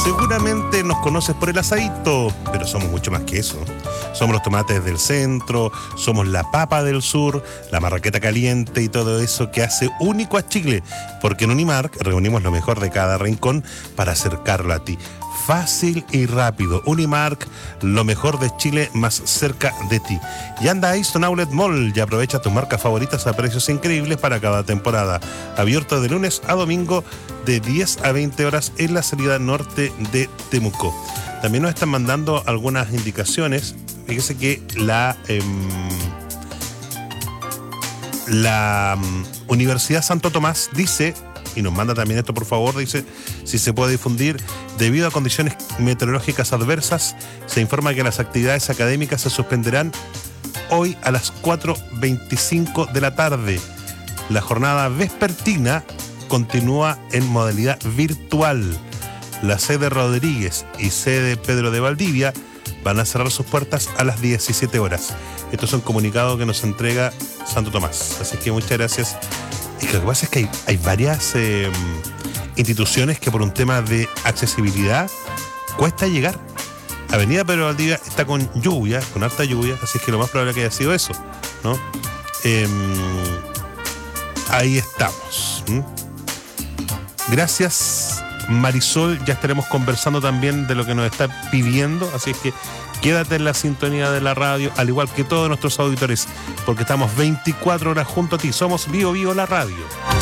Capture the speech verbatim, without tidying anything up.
Seguramente nos conoces por el asadito, pero somos mucho más que eso. Somos los tomates del centro, somos la papa del sur, la marraqueta caliente y todo eso que hace único a Chile, porque en Unimark reunimos lo mejor de cada rincón para acercarlo a ti. Fácil y rápido. Unimark, lo mejor de Chile más cerca de ti. Y anda a Easton Outlet Mall y aprovecha tus marcas favoritas a precios increíbles para cada temporada. Abierto de lunes a domingo de diez a veinte horas en la salida norte de Temuco. También nos están mandando algunas indicaciones. Fíjese que la eh, la um, Universidad Santo Tomás dice, y nos manda también esto por favor, dice, si se puede difundir, debido a condiciones meteorológicas adversas, se informa que las actividades académicas se suspenderán hoy a las cuatro veinticinco de la tarde. La jornada vespertina continúa en modalidad virtual. La sede Rodríguez y sede Pedro de Valdivia van a cerrar sus puertas a las diecisiete horas. Esto es un comunicado que nos entrega Santo Tomás. Así que muchas gracias. Y lo que pasa es que hay, hay varias eh, instituciones que por un tema de accesibilidad cuesta llegar. Avenida Pedro de Valdivia está con lluvia, con alta lluvia, así que lo más probable es que haya sido eso, ¿no? Eh, ahí estamos. ¿Mm? Gracias, Marisol. Ya estaremos conversando también de lo que nos está pidiendo, así es que quédate en la sintonía de la radio, al igual que todos nuestros auditores, porque estamos veinticuatro horas junto a ti. Somos Vivo Vivo la Radio.